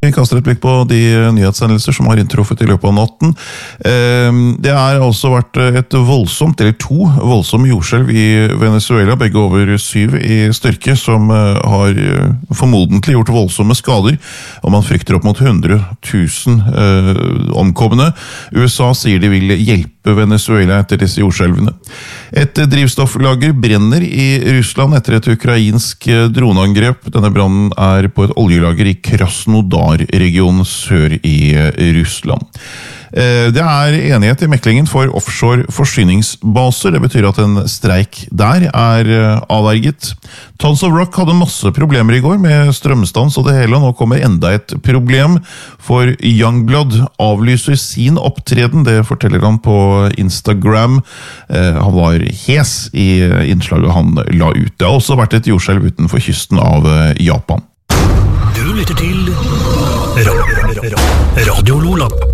Vi kaster et blikk på de nyhetshendelser som har inntruffet i løpet av natten. Det har altså vært to voldsomme jordskjelv i Venezuela, begge over 7 i styrke, som har formodentlig gjort voldsomme skader, og man frykter opp mot 100 000 omkomne. USA sier de vil hjelpe Venezuela etter disse jordskjelvene. Et drivstofflager brenner i Russland etter et ukrainsk droneangrep. Denne brannen er på et oljelager i Krasnodar-regionen sør i Russland. Det er enighet i meklingen for offshore forsyningsbaser. Det betyr at en streik der er avverget. Tons of Rock hadde masse problemer i går med strømstans og det hele. Nå kommer enda et problem, for Youngblood avlyser sin opptreden. Det forteller han på Instagram. Han var hes i innslaget han la ut. Det har også vært et jordskjelv utenfor kysten av Japan. Du lytter til Radio Lola.